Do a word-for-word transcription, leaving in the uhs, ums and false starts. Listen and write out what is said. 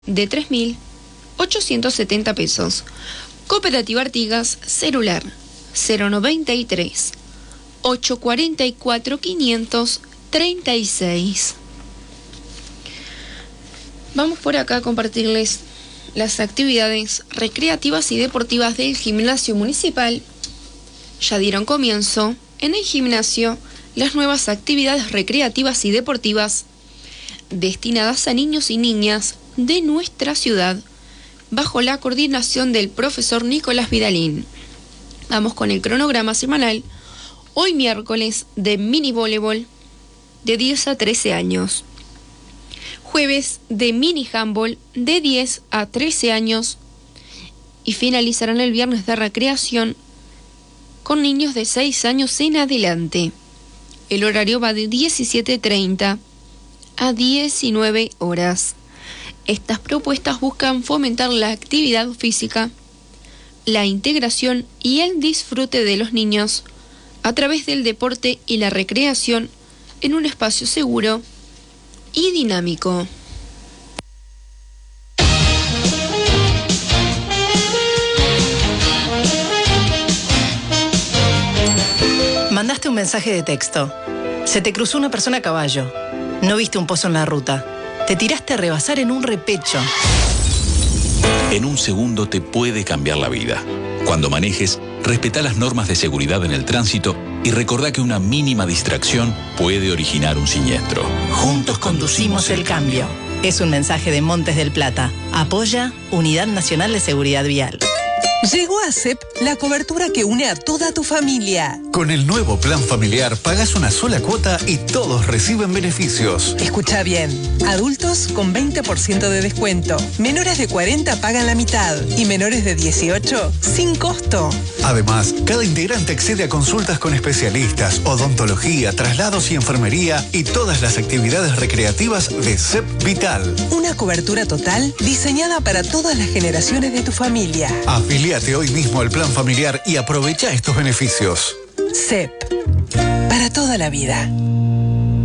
de tres mil ochocientos setenta pesos. Cooperativa Artigas, celular cero noventa y tres, ochocientos cuarenta y cuatro, quinientos treinta y seis. Vamos por acá a compartirles las actividades recreativas y deportivas del gimnasio municipal. Ya dieron comienzo en el gimnasio las nuevas actividades recreativas y deportivas destinadas a niños y niñas de nuestra ciudad, bajo la coordinación del profesor Nicolás Vidalín. Vamos con el cronograma semanal. Hoy miércoles de mini voleibol de diez a trece años. Jueves de mini handball de diez a trece años. Y finalizarán el viernes de recreación con niños de seis años en adelante. El horario va de diecisiete treinta a diecinueve horas. Estas propuestas buscan fomentar la actividad física, la integración y el disfrute de los niños a través del deporte y la recreación en un espacio seguro y dinámico. Mandaste un mensaje de texto. Se te cruzó una persona a caballo. No viste un pozo en la ruta. Te tiraste a rebasar en un repecho. En un segundo te puede cambiar la vida. Cuando manejes, respetá las normas de seguridad en el tránsito y recordá que una mínima distracción puede originar un siniestro. Juntos conducimos el cambio. Es un mensaje de Montes del Plata. Apoya Unidad Nacional de Seguridad Vial. Llegó a C E P la cobertura que une a toda tu familia. Con el nuevo plan familiar pagás una sola cuota y todos reciben beneficios. Escucha bien, adultos con veinte por ciento de descuento, menores de cuarenta pagan la mitad y menores de dieciocho sin costo. Además, cada integrante accede a consultas con especialistas, odontología, traslados y enfermería y todas las actividades recreativas de C E P Vital. Una cobertura total diseñada para todas las generaciones de tu familia. Afiliate hoy mismo al plan familiar y aprovecha estos beneficios. C E P, para toda la vida.